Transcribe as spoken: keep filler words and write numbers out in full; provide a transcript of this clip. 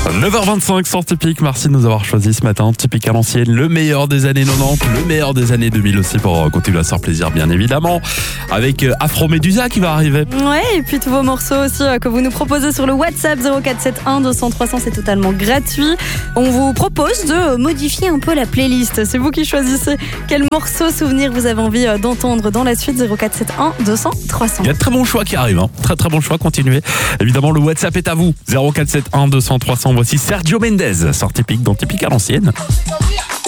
neuf heures vingt-cinq sur Typique, merci de nous avoir choisi ce matin. Typique à l'ancienne, le meilleur des années quatre-vingt-dix, le meilleur des années deux mille aussi pour continuer à se faire plaisir bien évidemment. Avec Afro Medusa qui va arriver. Ouais, et puis tous vos morceaux aussi euh, que vous nous proposez sur le WhatsApp zéro quatre sept un deux cents trois cents, c'est totalement gratuit. On vous propose de modifier un peu la playlist. C'est vous qui choisissez quel morceau souvenir vous avez envie d'entendre dans la suite. Zéro quatre sept un deux cents trois cents. Il y a de très bons choix qui arrivent, hein. Très très bons choix, continuez. Évidemment, le WhatsApp est à vous. Zéro quatre sept un deux cents trois cents. Voici Sergio Mendes sur Typique dans Typique à l'ancienne.